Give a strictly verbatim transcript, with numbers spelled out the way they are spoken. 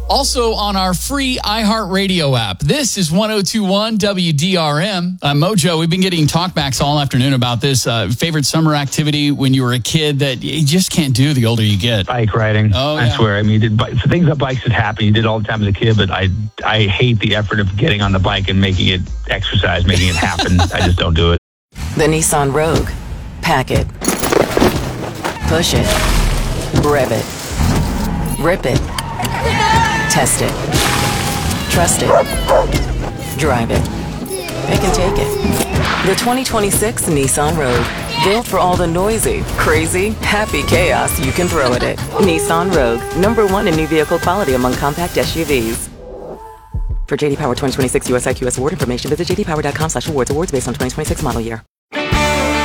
Also on our free iHeartRadio app. This is one oh two point one W D R M. Uh, Mojo, we've been getting talkbacks all afternoon about this. Uh, favorite summer activity when you were a kid that you just can't do the older you get? Bike riding. Oh, I yeah. swear. I mean, you did bike, so things that bikes that happen, you did all the time as a kid, but I, I hate the effort of getting on the bike and making it exercise, making it happen. I just don't do it. The Nissan Rogue. Pack it. Push it. Rev it. Rip it. Test it. Trust it. Drive it. It can take it. The twenty twenty-six Nissan Rogue. Built for all the noisy, crazy, happy chaos you can throw at it. Nissan Rogue. Number one in new vehicle quality among compact S U Vs. For J D Power twenty twenty-six U S I Q S award information, visit j d power dot com slash awards. Awards based on twenty twenty-six model year.